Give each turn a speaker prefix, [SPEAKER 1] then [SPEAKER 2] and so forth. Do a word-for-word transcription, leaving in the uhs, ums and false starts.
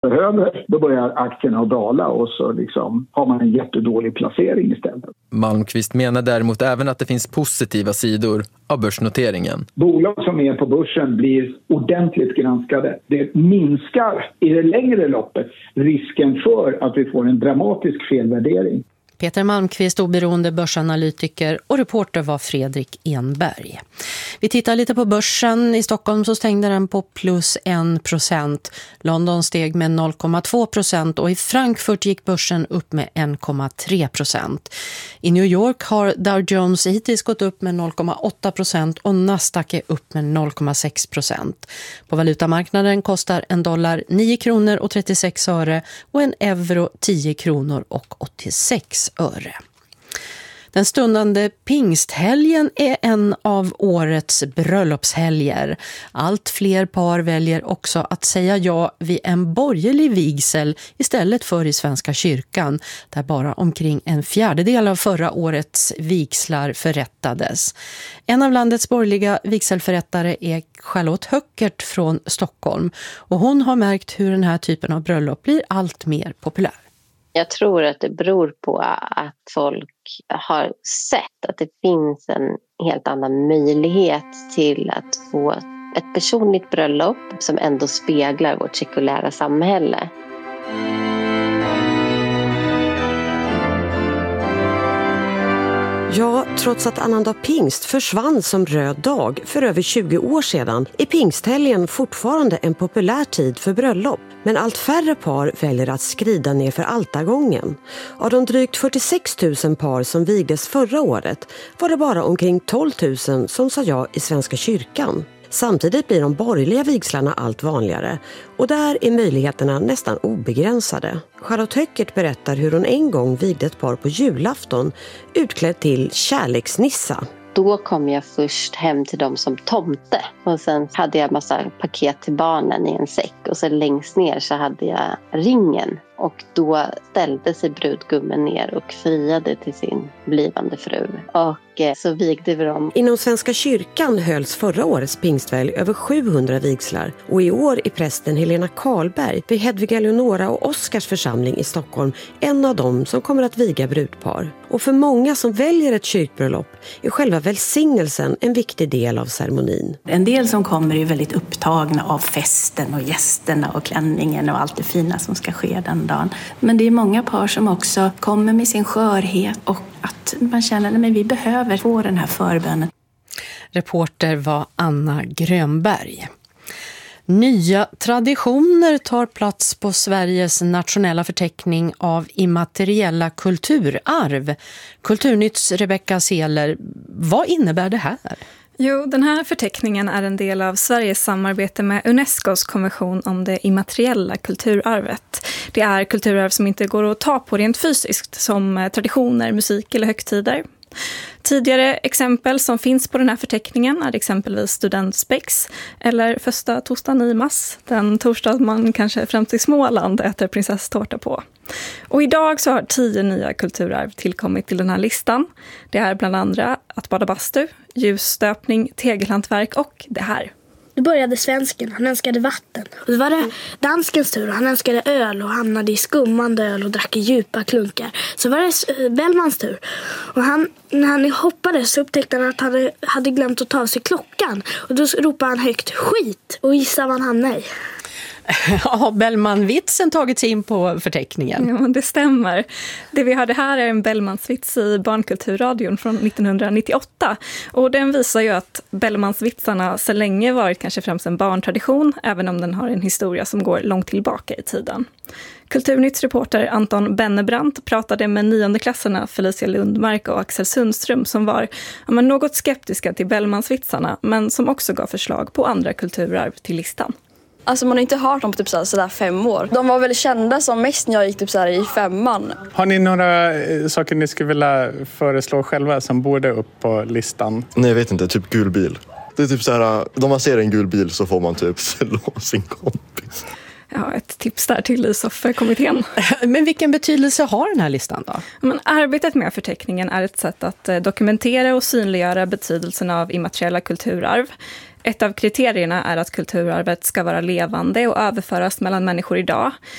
[SPEAKER 1] Höger, då börjar aktierna att dala och så liksom har man en jättedålig placering istället.
[SPEAKER 2] Malmqvist menar däremot även att det finns positiva sidor av börsnoteringen.
[SPEAKER 1] Bolag som är på börsen blir ordentligt granskade. Det minskar i det längre loppet risken för att vi får en dramatisk felvärdering.
[SPEAKER 3] Peter Malmqvist, oberoende börsanalytiker, och reporter var Fredrik Enberg. Vi tittar lite på börsen. I Stockholm så stängde den på plus en procent. London steg med noll komma två procent och i Frankfurt gick börsen upp med en komma tre procent. I New York har Dow Jones hittills gått upp med noll komma åtta procent och Nasdaq är upp med noll komma sex procent. På valutamarknaden kostar en dollar nio kronor och trettiosex öre och en euro tio kronor och åttiosex öre. Den stundande pingsthelgen är en av årets bröllopshelger. Allt fler par väljer också att säga ja vid en borgerlig vigsel istället för i Svenska kyrkan, där bara omkring en fjärdedel av förra årets vigslar förrättades. En av landets borgerliga vigselförrättare är Charlotte Höckert från Stockholm, och hon har märkt hur den här typen av bröllop blir allt mer populär.
[SPEAKER 4] Jag tror att det beror på att folk har sett att det finns en helt annan möjlighet till att få ett personligt bröllop som ändå speglar vårt sekulära samhälle.
[SPEAKER 5] Ja, trots att annandag pingst försvann som röd dag för över tjugo år sedan är pingsthelgen fortfarande en populär tid för bröllop. Men allt färre par väljer att skrida ner för altargången. Av de drygt fyrtiosex tusen par som vigdes förra året var det bara omkring tolv tusen som sa ja i Svenska kyrkan. Samtidigt blir de borgerliga vigslarna allt vanligare och där är möjligheterna nästan obegränsade. Charlotte Höckert berättar hur hon en gång vigde ett par på julafton utklädd till kärleksnissa.
[SPEAKER 4] Då kom jag först hem till dem som tomte och sen hade jag massa paket till barnen i en säck och så längst ner så hade jag ringen. Och då ställde sig brudgummen ner och friade till sin blivande fru. Och eh, så vigde vi dem.
[SPEAKER 5] Inom Svenska kyrkan hölls förra årets pingstväl över sjuhundra vigslar. Och i år är prästen Helena Karlberg vid Hedvig Eleonora och Oskars församling i Stockholm en av dem som kommer att viga brudpar. Och för många som väljer ett kyrkbröllop är själva välsignelsen en viktig del av ceremonin.
[SPEAKER 6] En del som kommer är väldigt upptagna av festen och gästerna och klänningen och allt det fina som ska ske den dagen. Men det är många par som också kommer med sin skörhet och att man känner att vi behöver få den här förbönen.
[SPEAKER 3] Reporter var Anna Grönberg. Nya traditioner tar plats på Sveriges nationella förteckning av immateriella kulturarv. Kulturnytts Rebecca Seeler, vad innebär det här?
[SPEAKER 7] Jo, den här förteckningen är en del av Sveriges samarbete med Unescos konvention om det immateriella kulturarvet. Det är kulturarv som inte går att ta på rent fysiskt, som traditioner, musik eller högtider. Tidigare exempel som finns på den här förteckningen är exempelvis Studentspex eller första torsdagen i mars, den torsdag man kanske främst i Småland äter prinsesstårta på. Och idag så har tio nya kulturarv tillkommit till den här listan. Det är bland andra att bada bastu, ljusstöpning, tegelhantverk och det här.
[SPEAKER 8] Det började svensken, han önskade vatten. Och det var det danskens tur, han önskade öl och hamnade i skummande öl och drack i djupa klunkar. Så var det Bellmans tur. Och han, när han hoppade så upptäckte han att han hade, hade glömt att ta av sig klockan. Och då ropade han högt skit och gissade vad han hamnade i.
[SPEAKER 3] Har Bellman-vitsen tagit sig in på förteckningen?
[SPEAKER 7] Ja, det stämmer. Det vi hörde här är en Bellmans-vits i Barnkulturradion från nittonhundranittioåtta. Och den visar ju att Bellmans-vitsarna så länge varit kanske främst en barntradition, även om den har en historia som går långt tillbaka i tiden. Kulturnytts reporter Anton Bennebrant pratade med niondeklasserna Felicia Lundmark och Axel Sundström som var ja, men något skeptiska till Bellmans-vitsarna, men som också gav förslag på andra kulturarv till listan.
[SPEAKER 9] Alltså man har inte hört dem på typ så där fem år. De var väl kända som mest när jag gick typ så här i femman.
[SPEAKER 10] Har ni några saker ni skulle vilja föreslå själva som borde upp på listan?
[SPEAKER 11] Nej, jag vet inte. Typ gul bil. Det är typ så här, om man ser en gul bil så får man typ slå sin kompis.
[SPEAKER 7] Ja, ett tips där till i Soffe-kommittén.
[SPEAKER 3] Men vilken betydelse har den här listan då?
[SPEAKER 7] Men arbetet med förteckningen är ett sätt att dokumentera och synliggöra betydelsen av immateriella kulturarv. Ett av kriterierna är att kulturarvet ska vara levande och överföras mellan människor idag.